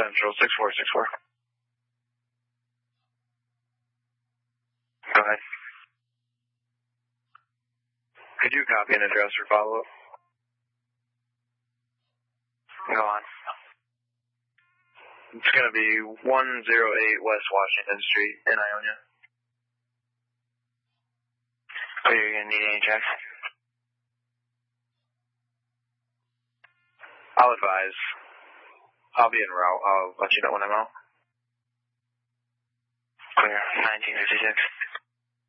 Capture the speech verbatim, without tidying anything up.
Central, six four six four. Go ahead. Could you copy an address for follow-up? Go on. It's going to be one oh eight West Washington Street in Ionia. Oh, you're going to need any checks? I'll advise. I'll be en route. I'll let you know when I'm out. Clear. nineteen fifty-six.